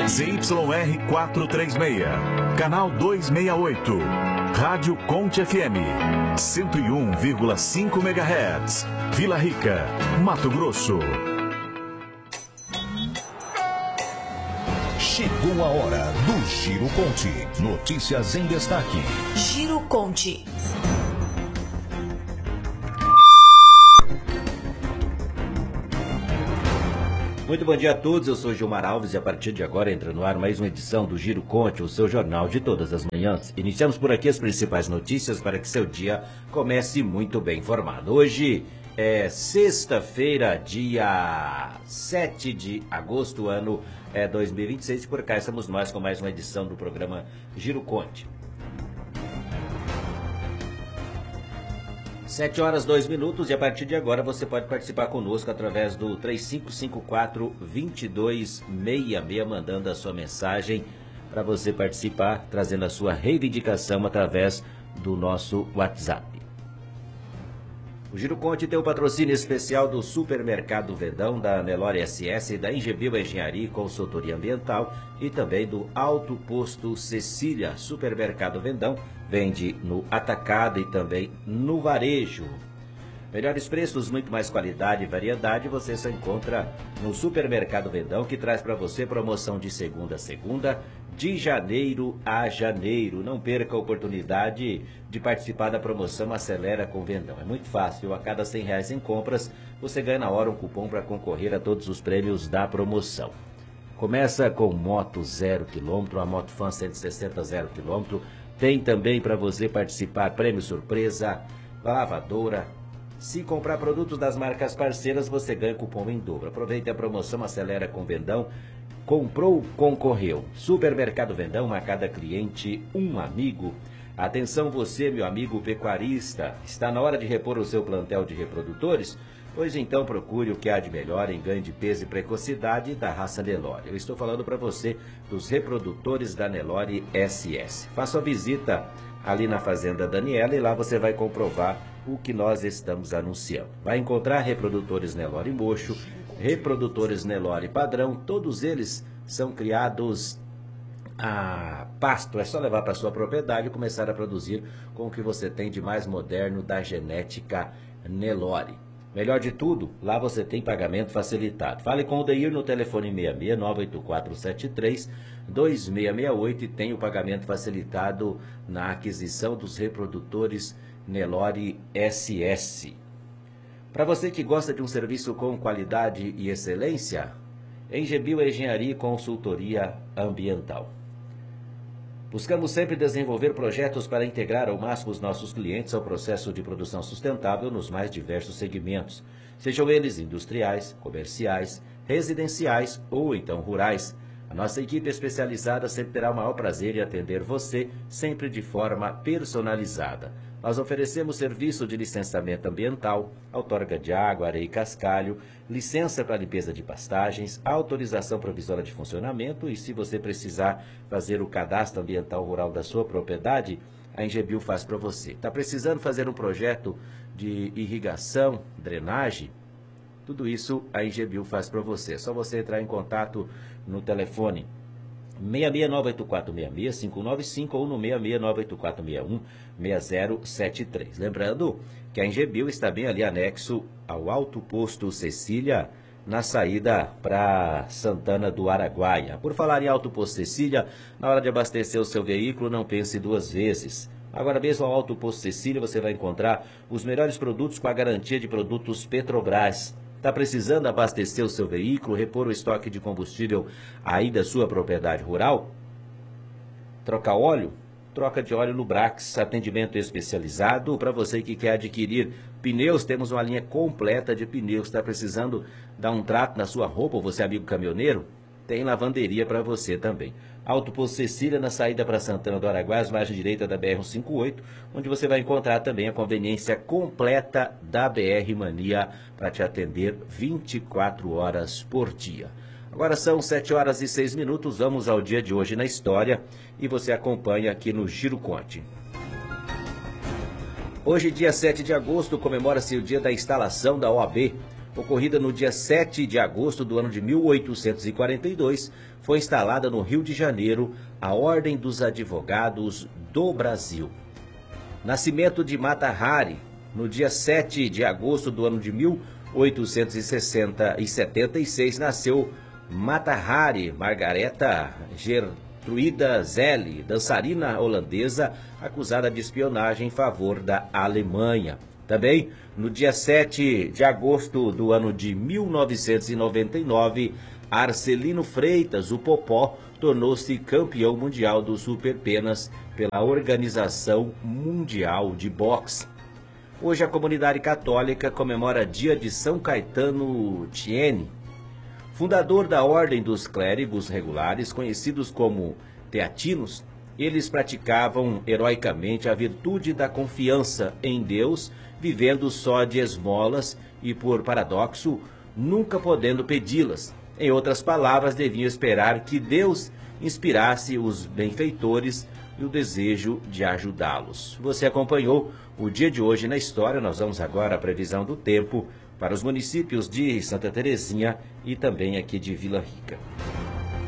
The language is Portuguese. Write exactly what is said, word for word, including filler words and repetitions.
Z Y R quatrocentos e trinta e seis, canal duzentos e sessenta e oito, Rádio Conte F M, cento e um vírgula cinco megahertz, Vila Rica, Mato Grosso. Chegou a hora do Giro Conte. Notícias em destaque. Giro Conte. Muito bom dia a todos, eu sou Gilmar Alves e a partir de agora entra no ar mais uma edição do Giro Conte, o seu jornal de todas as manhãs. Iniciamos por aqui as principais notícias para que seu dia comece muito bem informado. Hoje é sexta-feira, dia sete de agosto, ano é, dois mil e vinte e seis, e por cá estamos nós com mais uma edição do programa Giro Conte. sete horas, dois minutos, e a partir de agora você pode participar conosco através do três cinco cinco quatro, dois dois seis seis, mandando a sua mensagem para você participar, trazendo a sua reivindicação através do nosso WhatsApp. O Giro Conte tem o patrocínio especial do Supermercado Vendão, da Nelore S S, da Engebio Engenharia e Consultoria Ambiental e também do Alto Posto Cecília. Supermercado Vendão vende no atacado e também no varejo. Melhores preços, muito mais qualidade e variedade você só encontra no Supermercado Vendão, que traz para você promoção de segunda a segunda, de janeiro a janeiro. Não perca a oportunidade de participar da promoção Acelera com Vendão. É muito fácil, a cada cem reais em compras, você ganha na hora um cupom para concorrer a todos os prêmios da promoção. Começa com moto zero quilômetro, a Moto Fan cento e sessenta zero quilômetro. Tem também para você participar prêmio surpresa, lavadora. Se comprar produtos das marcas parceiras, você ganha cupom em dobro. Aproveite a promoção Acelera com Vendão. Comprou, concorreu. Supermercado Vendão, a cada cliente, um amigo. Atenção você, meu amigo pecuarista. Está na hora de repor o seu plantel de reprodutores? Pois então procure o que há de melhor em ganho de peso e precocidade da raça Nelore. Eu estou falando para você dos reprodutores da Nelore S S. Faça a visita ali na Fazenda Daniela e lá você vai comprovar o que nós estamos anunciando. Vai encontrar reprodutores Nelore mocho, reprodutores Nelore padrão, todos eles são criados a pasto. É só levar para sua propriedade e começar a produzir com o que você tem de mais moderno da genética Nelore. Melhor de tudo, lá você tem pagamento facilitado. Fale com o Deir no telefone seis seis nove oito quatro sete três dois seis seis oito e tem o pagamento facilitado na aquisição dos reprodutores Nelore S S. Para você que gosta de um serviço com qualidade e excelência, Engebio Engenharia e Consultoria Ambiental. Buscamos sempre desenvolver projetos para integrar ao máximo os nossos clientes ao processo de produção sustentável nos mais diversos segmentos, sejam eles industriais, comerciais, residenciais ou então rurais. A nossa equipe especializada sempre terá o maior prazer em atender você, sempre de forma personalizada. Nós oferecemos serviço de licenciamento ambiental, outorga de água, areia e cascalho, licença para limpeza de pastagens, autorização provisória de funcionamento e se você precisar fazer o cadastro ambiental rural da sua propriedade, a Engebio faz para você. Está precisando fazer um projeto de irrigação, drenagem? Tudo isso a Engebio faz para você. É só você entrar em contato no telefone seis seis nove oito quatro seis seis cinco nove cinco ou no seis seis nove oito quatro seis um seis zero sete três. Lembrando que a Engebio está bem ali anexo ao Alto Posto Cecília, na saída para Santana do Araguaia. Por falar em Alto Posto Cecília, na hora de abastecer o seu veículo, não pense duas vezes. Agora mesmo ao Alto Posto Cecília você vai encontrar os melhores produtos com a garantia de produtos Petrobras. Está precisando abastecer o seu veículo, repor o estoque de combustível aí da sua propriedade rural? Trocar óleo? Troca de óleo Lubrax, atendimento especializado. Para você que quer adquirir pneus, temos uma linha completa de pneus. Está precisando dar um trato na sua roupa, você amigo caminhoneiro? Tem lavanderia para você também. Alto Posto Cecília, na saída para Santana do Araguaia, margem direita da B R cento e cinquenta e oito, onde você vai encontrar também a conveniência completa da B R Mania para te atender vinte e quatro horas por dia. Agora são sete horas e seis minutos, vamos ao dia de hoje na história e você acompanha aqui no Giro Conte. Hoje, dia sete de agosto, comemora-se o dia da instalação da O A B. ocorrida no dia sete de agosto do ano de mil oitocentos e quarenta e dois, foi instalada no Rio de Janeiro a Ordem dos Advogados do Brasil. Nascimento de Mata Hari, no dia sete de agosto do ano de mil oitocentos e setenta e seis, nasceu Mata Hari Margareta Gertruida Zelle, dançarina holandesa acusada de espionagem em favor da Alemanha. Também, no dia sete de agosto do ano de mil novecentos e noventa e nove, Arcelino Freitas, o Popó, tornou-se campeão mundial do superpenas pela Organização Mundial de Boxe. Hoje a comunidade católica comemora dia de São Caetano Tiene, fundador da Ordem dos Clérigos Regulares, conhecidos como teatinos. Eles praticavam heroicamente a virtude da confiança em Deus, vivendo só de esmolas e, por paradoxo, nunca podendo pedi-las. Em outras palavras, deviam esperar que Deus inspirasse os benfeitores e o desejo de ajudá-los. Você acompanhou o dia de hoje na história. Nós vamos agora à previsão do tempo para os municípios de Santa Terezinha e também aqui de Vila Rica.